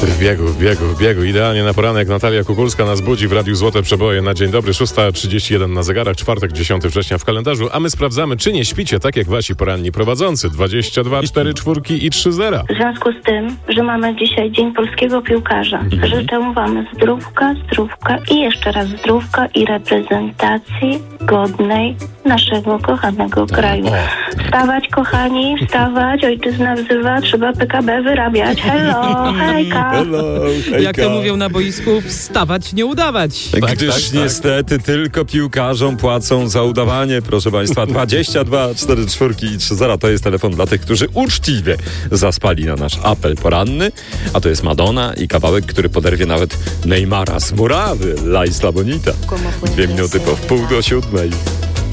W biegu. Idealnie na poranek Natalia Kukulska nas budzi w Radiu Złote Przeboje na dzień dobry. 6:31 na zegarach, czwartek, 10 września w kalendarzu, a my sprawdzamy, czy nie śpicie tak jak wasi poranni prowadzący. 22, 4 czwórki i 3 zera. W związku z tym, że mamy dzisiaj Dzień Polskiego Piłkarza, życzę wam zdrówka i jeszcze raz zdrówka i reprezentacji godnej naszego kochanego kraju. Wstawać, kochani, wstawać, ojczyzna wzywa, trzeba PKB wyrabiać. Hello, hejka. Jak to mówią na boisku, wstawać, nie udawać. Gdyż niestety tylko piłkarzom płacą za udawanie, proszę państwa. 22, 4 czwórki i 3 zera to jest telefon dla tych, którzy uczciwie zaspali na nasz apel poranny. A to jest Madonna i kawałek, który poderwie nawet Neymara z murawy. La Isla Bonita. 2 minuty po 6:30.